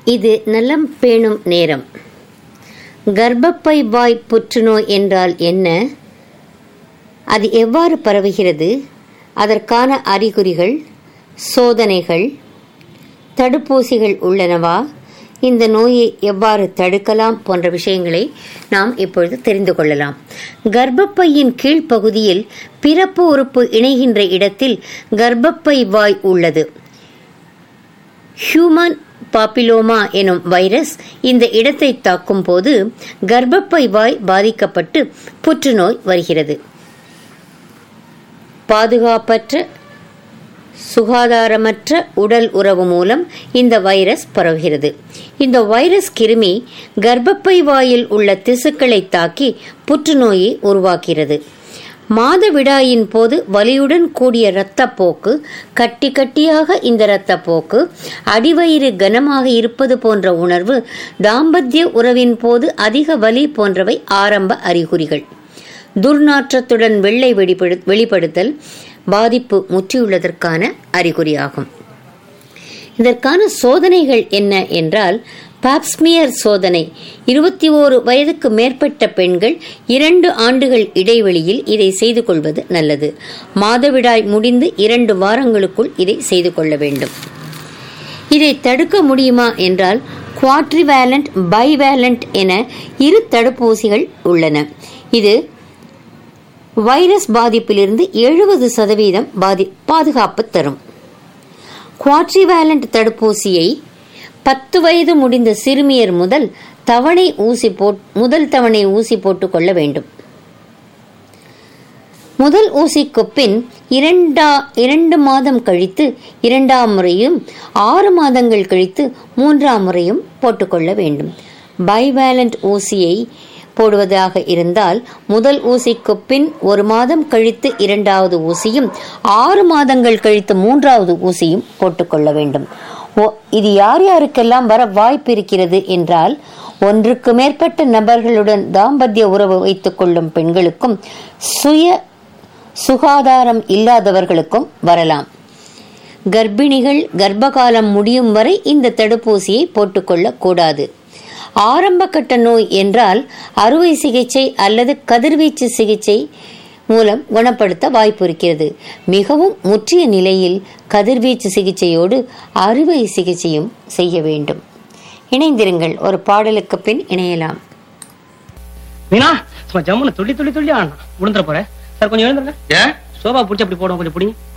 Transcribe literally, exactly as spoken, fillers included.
இது நலம் பேணும் நேரம். கர்ப்பப்பை வாய் புற்றுநோய் என்றால் என்ன? அது எவ்வாறு பரவுகிறது? அதற்கான அறிகுறிகள், சோதனைகள், தடுப்பூசிகள் உள்ளனவா? இந்த நோயை எவ்வாறு தடுக்கலாம் போன்ற விஷயங்களை நாம் இப்பொழுது தெரிந்து கொள்ளலாம். கர்ப்பப்பையின் கீழ்ப்பகுதியில் பிறப்பு உறுப்பு இணைகின்ற இடத்தில் கர்ப்பப்பை வாய் உள்ளது. ஹியூமன் பாப்பிலோமா எனும் வைரஸ் இந்த இடத்தை தாக்கும் போது கர்ப்பப்பை வாய் பாதிக்கப்பட்டு புற்றுநோய் வருகிறது. பாதுகாப்பற்ற சுகாதாரமற்ற உடல் உறவு மூலம் இந்த வைரஸ் பரவுகிறது. இந்த வைரஸ் கிருமி கர்ப்பப்பை வாயில் உள்ள திசுக்களை தாக்கி புற்றுநோயை உருவாக்குகிறது. மாதவிடாயின் போது வலியுடன் கூடிய இரத்தப்போக்கு, கட்டி கட்டியாக இந்த இரத்தப்போக்கு, அடிவயிறு கனமாக இருப்பது போன்ற உணர்வு, தாம்பத்திய உறவின் போது அதிக வலி போன்றவை ஆரம்ப அறிகுறிகள். துர்நாற்றத்துடன் வெள்ளை வெளிப்படுத்தல் பாதிப்பு முற்றியுள்ளதற்கான அறிகுறியாகும். இதற்கான சோதனைகள் என்ன என்றால், பாப்ஸ்மியர் சோதனை. இருபத்தி ஓரு வயதுக்கு மேற்பட்ட பெண்கள் இரண்டு ஆண்டுகள் இடைவெளியில் இதை செய்து கொள்வது நல்லது. மாதவிடாய் முடிந்து இரண்டு வாரங்களுக்குள் இதை செய்து கொள்ள வேண்டும். இதை தடுக்க முடியுமா என்றால், குவாட்ரிவேலண்ட், பைவேலண்ட் என இரு தடுப்பூசிகள் உள்ளன. இது வைரஸ் பாதிப்பிலிருந்து எழுபது சதவீதம் பாதி பாதுகாப்பு தரும். குவாட்ரிவேலண்ட் தடுப்பூசியை பத்து வயது முடிந்த சிறுமியர் முதல் தவணை ஊசி போட் முதல் தவணை ஊசி போட்டுக் கொள்ள வேண்டும். முதல் ஊசிக்கு பின் இரண்டா இரண்டு மாதம் கழித்து இரண்டாம் முறையும், ஆறு மாதங்கள் கழித்து மூன்றாம் முறையும் போட்டுக்கொள்ள வேண்டும். பைவேலண்ட் ஊசியை போடுவதாக இருந்தால் முதல் ஊசிக்கு பின் ஒரு மாதம் கழித்து இரண்டாவது ஊசியும், ஆறு மாதங்கள் கழித்து மூன்றாவது ஊசியும் போட்டுக்கொள்ள வேண்டும். இது யார் யாருக்கெல்லாம் வர வாய்ப்பு இருக்கிறது என்றால், ஒன்றுக்கு மேற்பட்ட நபர்களுடன் தாம்பத்திய உறவு வைத்துக் கொள்ளும் பெண்களுக்கும், சுய சுகாதாரம் இல்லாதவர்களுக்கும் வரலாம். கர்ப்பிணிகள் கர்ப்பகாலம் முடியும் வரை இந்த தடுப்பூசியை போட்டுக்கொள்ள கூடாது. ஆரம்ப கட்ட நோய் என்றால் அறுவை சிகிச்சை அல்லது கதிர்வீச்சு சிகிச்சை மூலம் குணப்படுத்த வாய்ப்பு இருக்கிறது. மிகவும் முற்றிய நிலையில் கதிர்வீச்சு சிகிச்சையோடு அறுவை சிகிச்சையும் செய்ய வேண்டும். இணைந்திருங்கள், ஒரு பாடலுக்கு பின் இணையலாம். மீனா சும்மா ஜம்முன்னு துள்ளி துள்ளி துள்ளி ஆனா விழுந்துற போற சார், கொஞ்சம் எழுந்துருங்க. சோபா பிடிச்சி அப்படி போடுவோம், கொஞ்சம் பிடிங்க.